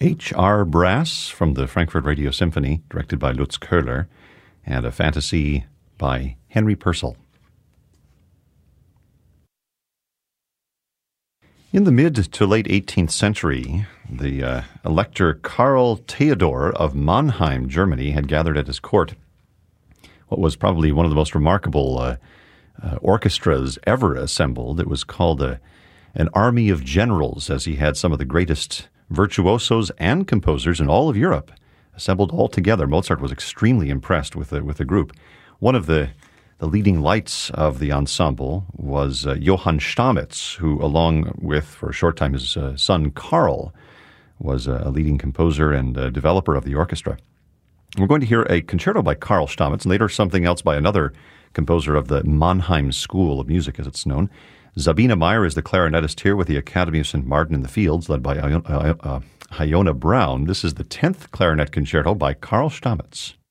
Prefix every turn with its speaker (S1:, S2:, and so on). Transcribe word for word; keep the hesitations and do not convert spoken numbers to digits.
S1: H R Brass from the Frankfurt Radio Symphony, directed by Lutz Köhler, and a fantasy by Henry Purcell. In the mid to late eighteenth century, the uh, Elector Karl Theodor of Mannheim, Germany, had gathered at his court what was probably one of the most remarkable uh, uh, orchestras ever assembled. It was called a, an army of generals, as he had some of the greatest virtuosos and composers in all of Europe assembled all together. Mozart was extremely impressed with the, with the group. One of the The leading lights of the ensemble was uh, Johann Stamitz, who, along with, for a short time, his uh, son Karl, was uh, a leading composer and uh, developer of the orchestra. We're going to hear a concerto by Karl Stamitz, and later something else by another composer of the Mannheim School of Music, as it's known. Sabine Meyer is the clarinetist here with the Academy of Saint Martin in the Fields, led by uh, uh, Iona Braun. This is the tenth clarinet concerto by Karl Stamitz.